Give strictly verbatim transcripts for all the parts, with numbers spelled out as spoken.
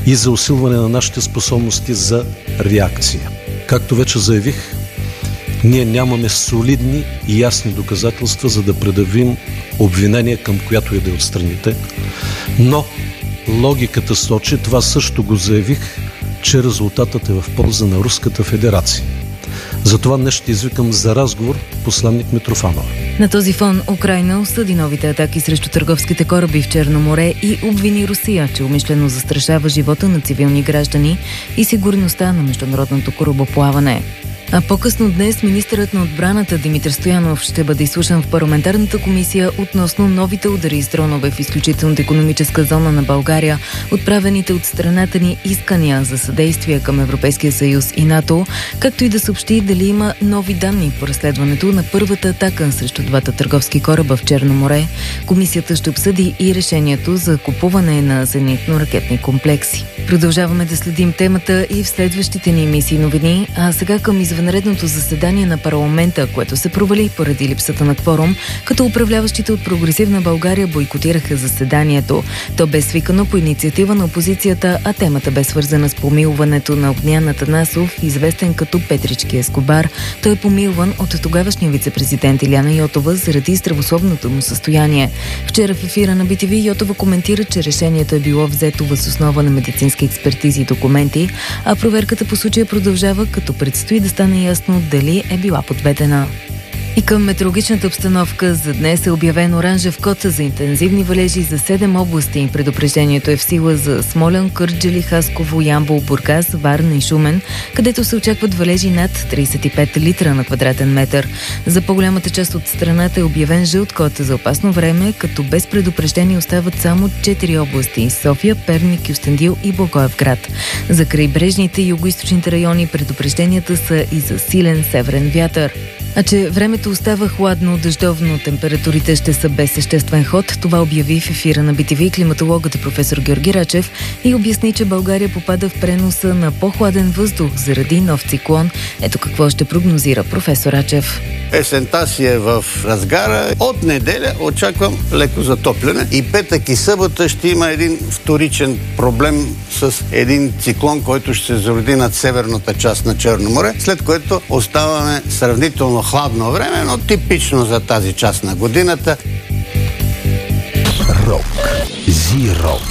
и за усилване на нашите способности за реакция. Както вече заявих, ние нямаме солидни и ясни доказателства, за да предявим обвинение към която и да е от страните, но логиката сочи, това също го заявих, че резултатът е в полза на Руската федерация. Затова днес ще извикам за разговор посланник Митрофанова. На този фон Украйна осъди новите атаки срещу търговските кораби в Черно море и обвини Русия, че умишлено застрашава живота на цивилни граждани и сигурността на международното корабоплаване. А по-късно днес министърът на отбраната Димитър Стоянов ще бъде изслушан в парламентарната комисия относно новите удари с дронове в изключителната икономическа зона на България, отправените от страната ни искания за съдействие към Европейския съюз и НАТО, както и да съобщи дали има нови данни по разследването на първата атака срещу двата търговски кораба в Черно море. Комисията ще обсъди и решението за купуване на зенитно-ракетни комплекси. Продължаваме да следим темата и в следващите ни емисии новини, а сега към извънредното заседание на парламента, което се провали поради липсата на кворум, като управляващите от Прогресивна България бойкотираха заседанието. То бе свикано по инициатива на опозицията, а темата бе свързана с помилването на Огнян Атанасов, известен като Петрички Ескобар. Той е помилван от тогавашния вице-президент Илияна Йотова заради здравословното му състояние. Вчера в ефира на Би Ти Ви Йотова коментира, че решението е било взето въз основа на медицински експертизи и документи, а проверката по случая продължава, като предстои да стане ясно дали е била подведена. И към метеорологичната обстановка за днес е обявен оранжев код за интензивни валежи за седем области. Предупреждението е в сила за Смолян, Кърджали, Хасково, Ямбол, Бургас, Варна и Шумен, където се очакват валежи над трийсет и пет литра на квадратен метър. За по-голямата част от страната е обявен жълт код за опасно време, като без предупреждение остават само четири области – София, Перник, Кюстендил и Благоевград. За крайбрежните и югоизточните райони предупрежденията са и за силен северен вятър. А че времето остава хладно, дъждовно, температурите ще са без съществен ход, това обяви в ефира на Би Ти Ви климатологът професор Георги Рачев и обясни, че България попада в преноса на по-хладен въздух заради нов циклон. Ето какво ще прогнозира професор Рачев. Есента си е в разгара. От неделя очаквам леко затопляне. И петък и събота ще има един вторичен проблем с един циклон, който ще се зароди над северната част на Черно море, след което оставаме сравнително хладно време, но типично за тази част на годината. Рок. Зи-рок.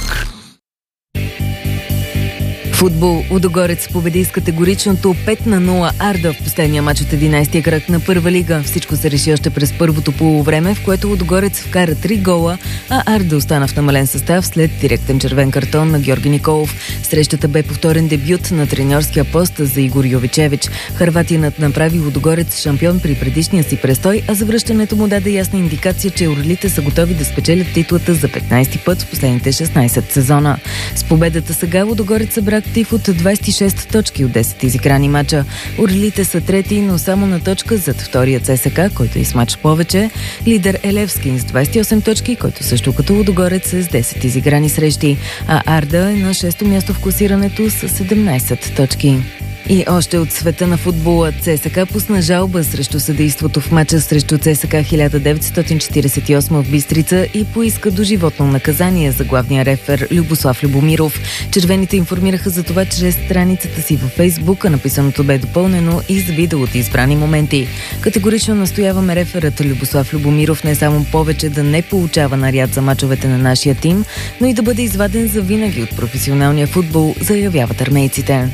Футбол. Лудогорец победи с категоричното пет на нула Арда в последния мач от единайсетия кръг на първа лига. Всичко се реши още през първото полувреме, в което Лудогорец вкара три гола, а Арда остана в намален състав след директен червен картон на Георги Николов. Срещата бе повторен дебют на треньорския пост за Игор Йовичевич. Хърватинът направи Лудогорец шампион при предишния си престой, а завръщането му даде ясна индикация, че орлите са готови да спечелят титлата за петнайсети път в последните шестнайсет сезона. С победата сега Лудогорец събра актив от двайсет и шест точки от десет изиграни мача. Орлите са трети, но само на точка зад втория ЦСКА, който е с мач повече. Лидер е Левски с двайсет и осем точки, който също като Лудогорец е с десет изиграни срещи, а Арда е на шесто място в класирането с седемнайсет точки. И още от света на футбола ЦСКА пусна жалба срещу съдейството в мача срещу ЦСКА хиляда деветстотин четирийсет и осма в Бистрица и поиска доживотно наказание за главния рефер Любослав Любомиров. Червените информираха за това чрез страницата си във Фейсбук, а написаното бе допълнено и с видео от избрани моменти. Категорично настояваме реферът Любослав Любомиров не само повече да не получава наряд за мачовете на нашия тим, но и да бъде изваден за винаги от професионалния футбол, заявяват армейците.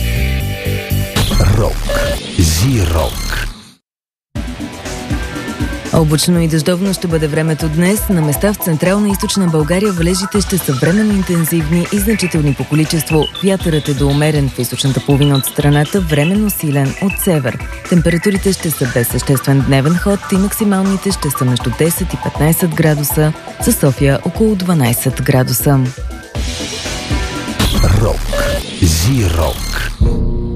Рок. Зи-рок. Облачно и дъждовно ще бъде времето днес. На места в централна и източна България валежите ще са временно интензивни и значителни по количество. Вятърът е до умерен в източната половина от страната, временно силен от север. Температурите ще са без съществен дневен ход и максималните ще са между десет и петнайсет градуса, със София около дванайсет градуса. Рок. Зи-рок.